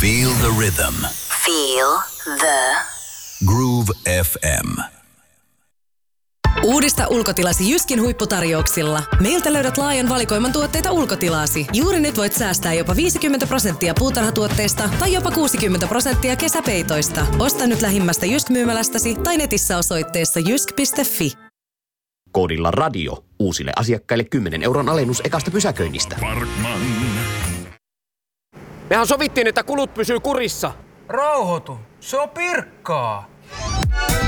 Feel the rhythm. Feel the Groove FM. Uudista ulkotilasi Jyskin huipputarjouksilla. Meiltä löydät laajan valikoiman tuotteita ulkotilasi. Juuri nyt voit säästää jopa 50% puutarhatuotteista tai jopa 60% kesäpeitoista. Osta nyt lähimmästä Jysk-myymälästäsi tai netissä osoitteessa jysk.fi. Koodilla radio uusille asiakkaille 10 € alennus ekasta pysäköinnistä. Parkman. Mehän sovittiin, että kulut pysyy kurissa. Rauhoitu, se on Pirkkaa.